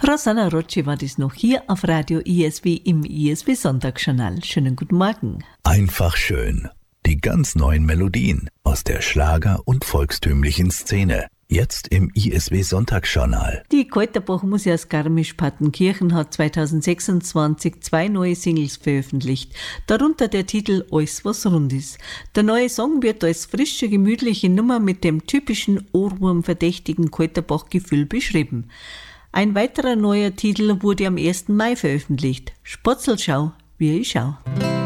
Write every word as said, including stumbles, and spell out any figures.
Frau Sanna Rocci war das noch hier auf Radio I S W im I S W Sonntagsjournal. Schönen guten Morgen. Einfach schön. Die ganz neuen Melodien aus der Schlager- und volkstümlichen Szene. Jetzt im I S W Sonntagsjournal. Die Keuterbach-Musik aus Garmisch-Partenkirchen hat zweitausendsechsundzwanzig zwei neue Singles veröffentlicht, darunter der Titel Alles was rund ist. Der neue Song wird als frische, gemütliche Nummer mit dem typischen Ohrwurm-verdächtigen Keuterbach-Gefühl beschrieben. Ein weiterer neuer Titel wurde am ersten Mai veröffentlicht. Spotzelschau, wie ich schau.